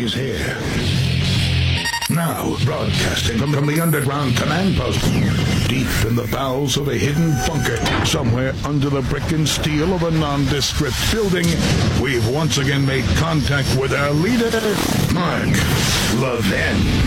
He's here. Now, broadcasting from the underground command post, deep in the bowels of a hidden bunker, somewhere under the brick and steel of a nondescript building, we've once again made contact with our leader, Mark Levin.